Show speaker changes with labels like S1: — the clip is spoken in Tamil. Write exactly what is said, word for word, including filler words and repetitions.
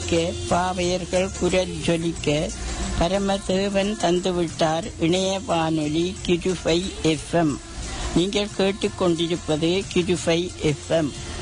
S1: ஒலிக்க, பாவையர்கள் குரல் ஜொலிக்க, பரமதேவன் தந்துவிட்டார் இணைய வானொலி கிருபை எஃப்எம். நீங்கள் கேட்டுக்கொண்டிருப்பது கிருபை எஃப்எம்.